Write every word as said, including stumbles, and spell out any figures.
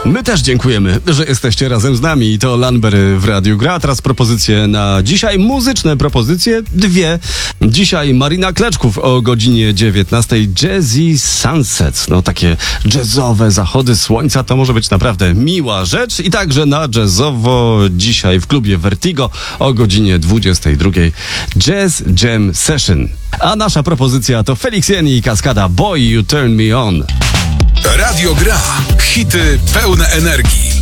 My też dziękujemy, że jesteście razem z nami. I to Lanber w Radiu Gra. Teraz propozycje na dzisiaj. Muzyczne propozycje. Dwie. Dzisiaj Marina Kleczków o godzinie dziewiętnastej. Jazzy Sunsets. No takie jazzowe zachody słońca to może być naprawdę miła rzecz. I także na jazzowo dzisiaj w klubie Vertigo o godzinie dwudziestej drugiej. Jazz Jam Session. A nasza propozycja to Felix Jeni i Kaskada Boy You Turn Me On. Radio Gra. Hity pełne energii.